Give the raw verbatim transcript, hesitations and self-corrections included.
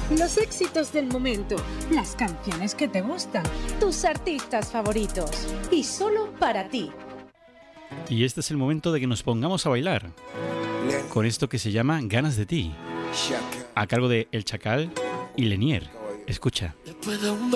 Los éxitos del momento, las canciones que te gustan, tus artistas favoritos y solo para ti. Y este es el momento de que nos pongamos a bailar con esto que se llama Ganas de ti, a cargo de El Chacal y Lenier. Escucha. Después de un